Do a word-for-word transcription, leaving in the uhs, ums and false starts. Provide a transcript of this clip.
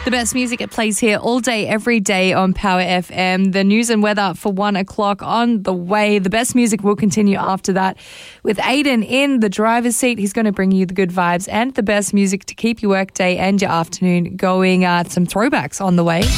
The best music, it plays here all day, every day on Power F M. The news and weather for one o'clock on the way. The best music will continue after that with Aiden in the driver's seat. He's going to bring you the good vibes and the best music to keep your work day and your afternoon going. Uh, some throwbacks on the way.